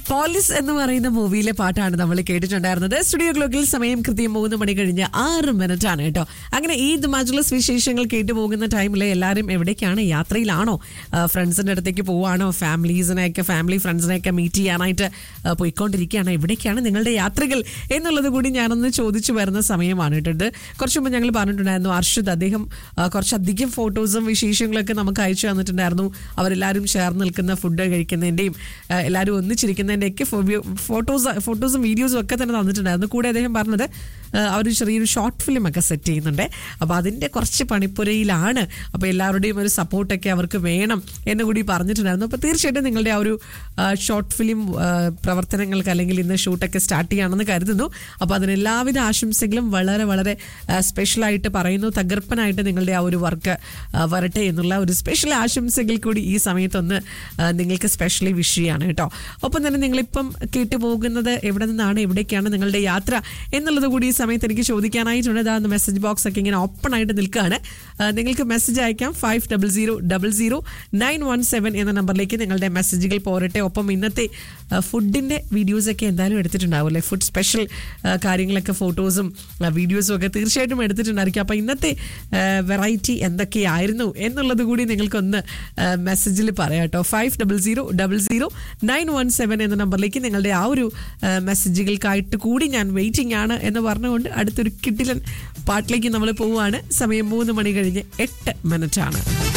Police എന്ന് പറയുന്ന മൂവിയിലെ പാട്ടാണ് നമ്മൾ കേട്ടിട്ടുണ്ടായിരുന്നത്. സ്റ്റുഡിയോ ക്ലോക്കിൽ സമയം കൃത്യം 3 മണി കഴിഞ്ഞ് 6 മിനിറ്റ് ആണ് കേട്ടോ. അങ്ങനെ ഈദ് മജ്ലിസ് വിശേഷങ്ങൾ കേട്ടു പോകുന്ന ടൈമിൽ എല്ലാവരും എവിടേക്കാണ്? യാത്രയിലാണോ? ഫ്രണ്ട്സിന്റെ അടുത്തേക്ക് പോവാണോ? ഫാമിലി ഫ്രണ്ട്സിനെയൊക്കെ മീറ്റ് ചെയ്യാനായിട്ട് പോയിക്കൊണ്ടിരിക്കുകയാണ്. എവിടേക്കാണ് നിങ്ങളുടെ യാത്രകൾ എന്നുള്ളത് കൂടി ഞാനൊന്ന് ചോദിച്ചു വരുന്ന സമയമാണ് കേട്ടോ. കുറച്ച് മുമ്പ് ഞങ്ങൾ പറഞ്ഞിട്ടുണ്ടായിരുന്നു, അർഷദ് അദ്ദേഹം കുറച്ചധികം ഫോട്ടോസും വിശേഷങ്ങളൊക്കെ നമുക്ക് അയച്ചു തന്നിട്ടുണ്ടായിരുന്നു. അവരെല്ലാവരും ചേർന്ന് നിൽക്കുന്ന ഫുഡ് കഴിക്കുന്നതിൻ്റെയും എല്ലാവരും ഒന്നിച്ചിരിക്കുന്നതിൻ്റെയൊക്കെ ഫോട്ടോസും വീഡിയോസും ഒക്കെ തന്നെ തന്നിട്ടുണ്ടായിരുന്നു. കൂടെ അദ്ദേഹം പറഞ്ഞത് അവർ ചെറിയൊരു ഷോർട്ട് ഫിലിം ഒക്കെ സെറ്റ് ചെയ്യുന്നുണ്ട്. അപ്പോൾ അതിൻ്റെ കുറച്ച് പണിപ്പുരയിലാണ്. അപ്പോൾ എല്ലാവരുടെയും ഒരു സപ്പോർട്ടൊക്കെ അവർക്ക് വേണം എന്ന് കൂടി പറഞ്ഞിട്ടുണ്ടായിരുന്നു. അപ്പോൾ തീർച്ചയായിട്ടും നിങ്ങളുടെ ആ ഒരു ഷോർട്ട് ഫിലിം പ്രവർത്തനങ്ങൾക്ക് അല്ലെങ്കിൽ ഇന്ന് ഷൂട്ടൊക്കെ സ്റ്റാർട്ട് ചെയ്യുകയാണെന്ന് കരുതുന്നു. അപ്പോൾ അതിന് എല്ലാവിധ ആശംസകളും വളരെ വളരെ സ്പെഷ്യലായിട്ട് പറയുന്നു. തകർപ്പനായിട്ട് നിങ്ങളുടെ ആ ഒരു വർക്ക് വരട്ടെ എന്നുള്ള ഒരു സ്പെഷ്യൽ ആശംസകൾ കൂടി ഈ സമയത്തൊന്ന് നിങ്ങൾക്ക് സ്പെഷ്യലി വിഷ് ചെയ്യാണ് കേട്ടോ. ഒപ്പം തന്നെ നിങ്ങളിപ്പം കേട്ടു പോകുന്നത് എവിടെ നിന്നാണ്, എവിടേക്കാണ് നിങ്ങളുടെ യാത്ര എന്നുള്ളത് കൂടി ഈ സമയത്ത് എനിക്ക് ചോദിക്കാനായിട്ടുണ്ട്. അതാ മെസ്സേജ് ബോക്സ് ഒക്കെ ഇങ്ങനെ ഓപ്പൺ ആയിട്ട് നിൽക്കുകയാണ്. നിങ്ങൾക്ക് മെസ്സേജ് അയക്കാം 50000917 എന്ന നമ്പറിലേക്ക് നിങ്ങളുടെ മെസ്സേജുകൾ പോരട്ടെ. ഒപ്പം ഇന്നത്തെ ഫുഡിൻ്റെ വീഡിയോസൊക്കെ എന്തായാലും എടുത്തിട്ടുണ്ടാവും അല്ലേ? ഫുഡ് സ്പെഷ്യൽ കാര്യങ്ങളൊക്കെ ഫോട്ടോസും വീഡിയോസും ഒക്കെ തീർച്ചയായിട്ടും എടുത്തിട്ടുണ്ടായിരിക്കും. അപ്പോൾ ഇന്നത്തെ വെറൈറ്റി എന്തൊക്കെയായിരുന്നു എന്നുള്ളത് കൂടി നിങ്ങൾക്കൊന്ന് മെസ്സേജിൽ പറയാം കേട്ടോ. 50000917 എന്ന നമ്പറിലേക്ക് നിങ്ങളുടെ ആ ഒരു മെസ്സേജുകൾക്കായിട്ട് കൂടി ഞാൻ വെയിറ്റിംഗ് ആണ് എന്ന് പറഞ്ഞുകൊണ്ട് അടുത്തൊരു കിടിലൻ പാട്ടിലേക്ക് നമ്മൾ പോവുകയാണ്. സമയം 3 മണി കഴിഞ്ഞ് 8 മിനിറ്റ് ആണ്.